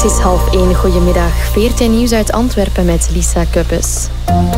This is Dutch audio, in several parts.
Het is 12:30. Goedemiddag. VRT Nieuws uit Antwerpen met Lisa Kuppes.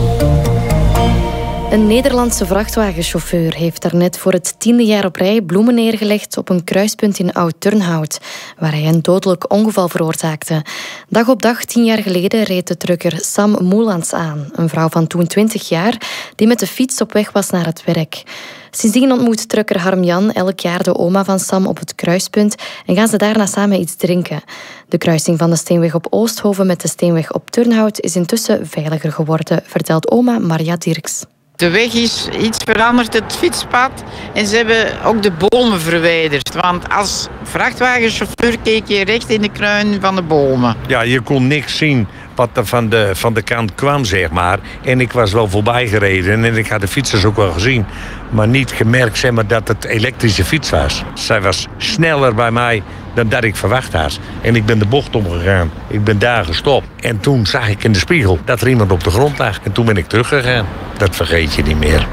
Een Nederlandse vrachtwagenchauffeur heeft daarnet voor het 10e jaar op rij bloemen neergelegd op een kruispunt in Oud-Turnhout, waar hij een dodelijk ongeval veroorzaakte. Dag op dag, 10 jaar geleden, reed de trucker Sam Moelans aan, een vrouw van toen 20 jaar, die met de fiets op weg was naar het werk. Sindsdien ontmoet trucker Harm-Jan elk jaar de oma van Sam op het kruispunt en gaan ze daarna samen iets drinken. De kruising van de Steenweg op Oosthoven met de Steenweg op Turnhout is intussen veiliger geworden, vertelt oma Marja Dirks. De weg is iets veranderd, het fietspad. En ze hebben ook de bomen verwijderd. Want als vrachtwagenchauffeur keek je recht in de kruin van de bomen. Ja, je kon niks zien wat er van de kant kwam, zeg maar. En ik was wel voorbij gereden en ik had de fietsers ook wel gezien. Maar niet gemerkt, zeg maar, dat het elektrische fiets was. Zij was sneller bij mij dan dat ik verwacht had. En ik ben de bocht omgegaan. Ik ben daar gestopt. En toen zag ik in de spiegel dat er iemand op de grond lag. En toen ben ik teruggegaan. Dat vergeet je niet meer.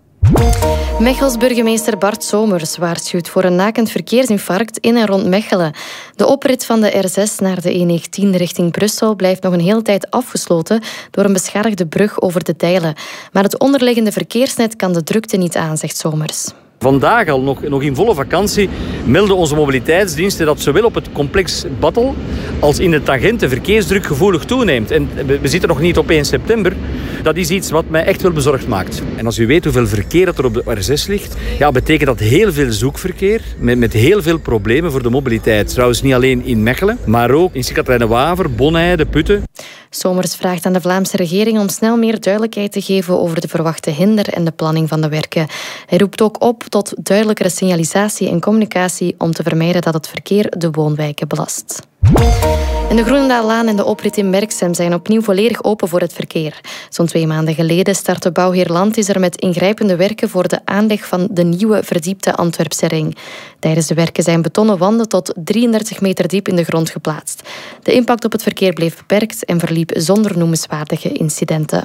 Mechels burgemeester Bart Somers waarschuwt voor een nakend verkeersinfarct in en rond Mechelen. De oprit van de R6 naar de E19 richting Brussel blijft nog een hele tijd afgesloten door een beschadigde brug over de Dijlen. Maar het onderliggende verkeersnet kan de drukte niet aan, zegt Somers. Vandaag al, nog in volle vakantie, melden onze mobiliteitsdiensten dat zowel op het complex Battel als in de tangenten verkeersdruk gevoelig toeneemt. En we zitten nog niet op 1 september. Dat is iets wat mij echt wel bezorgd maakt. En als u weet hoeveel verkeer dat er op de R6 ligt, ja, betekent dat heel veel zoekverkeer met heel veel problemen voor de mobiliteit. Trouwens niet alleen in Mechelen, maar ook in Sint-Katrijne-Waver, Bonheide, Putten. Somers vraagt aan de Vlaamse regering om snel meer duidelijkheid te geven over de verwachte hinder en de planning van de werken. Hij roept ook op tot duidelijkere signalisatie en communicatie om te vermijden dat het verkeer de woonwijken belast. En de Groenendaallaan en de oprit in Merksem zijn opnieuw volledig open voor het verkeer. Zo'n 2 maanden geleden startte Bouwheer Landis met ingrijpende werken voor de aanleg van de nieuwe verdiepte Antwerpse ring. Tijdens de werken zijn betonnen wanden tot 33 meter diep in de grond geplaatst. De impact op het verkeer bleef beperkt en verliep zonder noemenswaardige incidenten.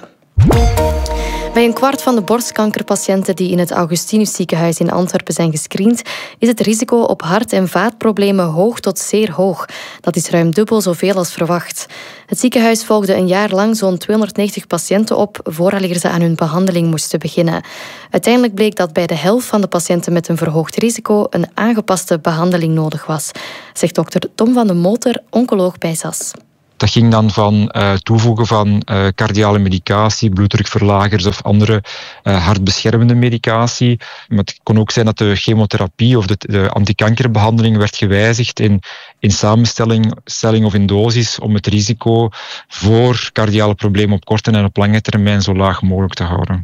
Bij een kwart van de borstkankerpatiënten die in het Augustinus ziekenhuis in Antwerpen zijn gescreend, is het risico op hart- en vaatproblemen hoog tot zeer hoog. Dat is ruim dubbel zoveel als verwacht. Het ziekenhuis volgde een jaar lang zo'n 290 patiënten op vooraleer ze aan hun behandeling moesten beginnen. Uiteindelijk bleek dat bij de helft van de patiënten met een verhoogd risico een aangepaste behandeling nodig was, zegt dokter Tom van de Moter, oncoloog bij SAS. Dat ging dan van toevoegen van cardiale medicatie, bloeddrukverlagers of andere hartbeschermende medicatie. Maar het kon ook zijn dat de chemotherapie of de antikankerbehandeling werd gewijzigd in samenstelling of in dosis om het risico voor cardiale problemen op korte en op lange termijn zo laag mogelijk te houden.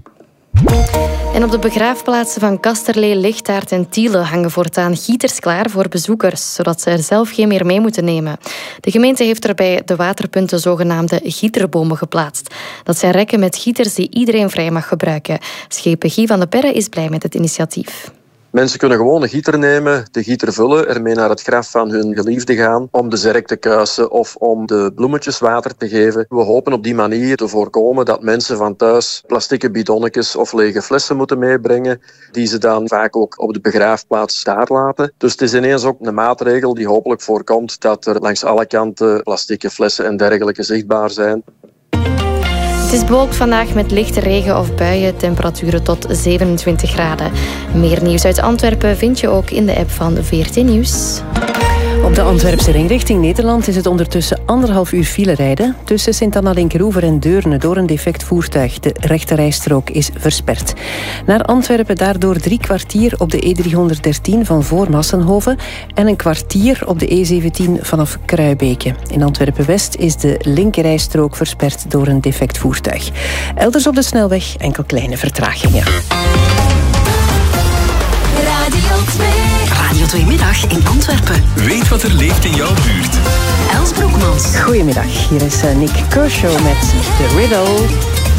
En op de begraafplaatsen van Kasterlee, Lichtaert en Tiele hangen voortaan gieters klaar voor bezoekers, zodat ze er zelf geen meer mee moeten nemen. De gemeente heeft er bij de waterpunten zogenaamde gieterbomen geplaatst. Dat zijn rekken met gieters die iedereen vrij mag gebruiken. Schepen Guy van de Perre is blij met het initiatief. Mensen kunnen gewoon een gieter nemen, de gieter vullen, ermee naar het graf van hun geliefde gaan om de zerk te kuisen of om de bloemetjes water te geven. We hopen op die manier te voorkomen dat mensen van thuis plastieke bidonnetjes of lege flessen moeten meebrengen, die ze dan vaak ook op de begraafplaats daar laten. Dus het is ineens ook een maatregel die hopelijk voorkomt dat er langs alle kanten plastieke flessen en dergelijke zichtbaar zijn. Het is bewolkt vandaag met lichte regen of buien, temperaturen tot 27 graden. Meer nieuws uit Antwerpen vind je ook in de app van VRT Nieuws. Op de Antwerpse ring richting Nederland is het ondertussen 1,5 uur file rijden. Tussen Sint-Anna-Linkeroever en Deurne door een defect voertuig. De rechterrijstrook is versperd. Naar Antwerpen daardoor 3 kwartier op de E313 van voor Massenhoven en een kwartier op de E17 vanaf Kruibeke. In Antwerpen-West is de linkerrijstrook versperd door een defect voertuig. Elders op de snelweg enkel kleine vertragingen. Radio 2 Middag in Antwerpen. Weet wat er leeft in jouw buurt. Els Broekmans. Goedemiddag, hier is Nick Kershaw met The Riddle.